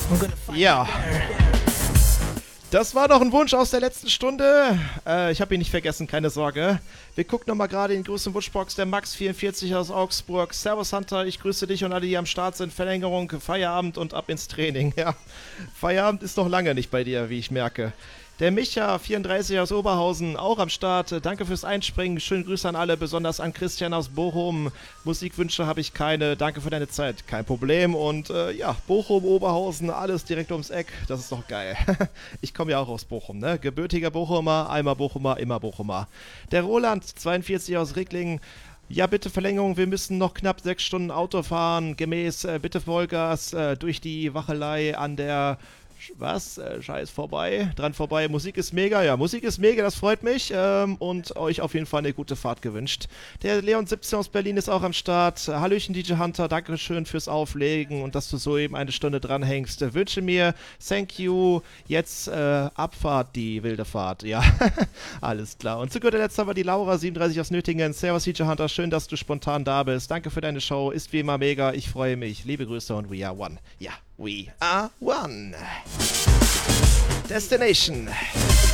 Ja. Das war doch ein Wunsch aus der letzten Stunde. Ich habe ihn nicht vergessen, keine Sorge. Wir gucken nochmal gerade in die große Wunschbox. Der Max44 aus Augsburg. Servus Hunter, ich grüße dich und alle, die am Start sind. Verlängerung, Feierabend und ab ins Training. Ja, Feierabend ist noch lange nicht bei dir, wie ich merke. Der Micha34 aus Oberhausen, auch am Start. Danke fürs Einspringen. Schöne Grüße an alle, besonders an Christian aus Bochum. Musikwünsche habe ich keine. Danke für deine Zeit. Kein Problem. Und ja, Bochum, Oberhausen, alles direkt ums Eck. Das ist doch geil. Ich komme ja auch aus Bochum, ne? Gebürtiger Bochumer, einmal Bochumer, immer Bochumer. Der Roland42 aus Ricklingen. Ja, bitte Verlängerung, wir müssen noch knapp 6 Stunden Auto fahren. Gemäß, bitte Vollgas durch die Wachelei an der... Was? Scheiß vorbei. Dran vorbei. Musik ist mega. Ja, Musik ist mega, das freut mich. Und euch auf jeden Fall eine gute Fahrt gewünscht. Der Leon17 aus Berlin ist auch am Start. Hallöchen, DJ Hunter. Dankeschön fürs Auflegen und dass du soeben eine Stunde dranhängst. Wünsche mir, thank you. Jetzt Abfahrt, die wilde Fahrt. Ja, alles klar. Und zu guter Letzt haben wir die Laura37 aus Nöttingen. Servus, DJ Hunter. Schön, dass du spontan da bist. Danke für deine Show. Ist wie immer mega. Ich freue mich. Liebe Grüße und we are one. Ja. We are one. Destination.